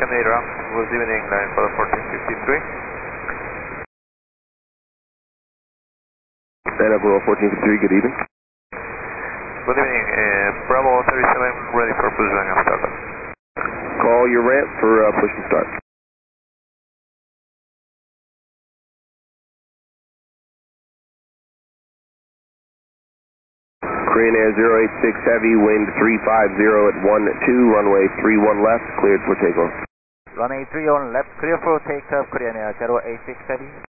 Canary Ram, was evening line for 1453. Stand up, roll 1453, good evening. Good evening, Bravo 37 ready for push and start. Call your ramp for push and start. Korean Air 086 Heavy, wind 350 at 12, runway 31 left, cleared for takeoff. Runway 31 left, clear for takeoff, Korean Air 086 Heavy.